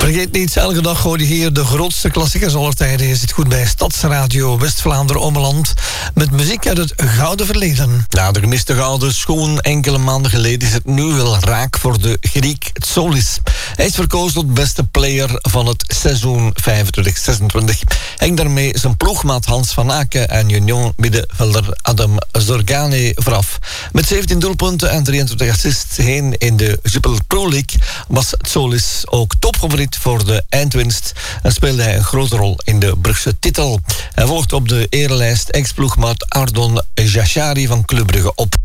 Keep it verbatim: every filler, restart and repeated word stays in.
Vergeet niet, elke dag hoor je hier de grootste klassiekers aller tijden. Je zit goed bij Stadsradio West-Vlaanderen-Ommeland met muziek uit het gouden verleden. Na de gemiste gouden schoen enkele maanden geleden is het nu wel raak voor de Griek Tsolis. Hij is verkozen tot beste player van het seizoen vijfentwintig zesentwintig. Hengt daarmee zijn ploegmaat Hans van Aken en Union middenvelder Adam Zorgane vooraf. Met zeventien doelpunten en drieëntwintig assists heen in de Jupiler Pro League was Tsolis ook topfavoriet voor de eindwinst en speelde hij een grote rol in de Brugse titel. Hij volgt op de erelijst ex-ploegmaat Ardon Jashari van Club Brugge op.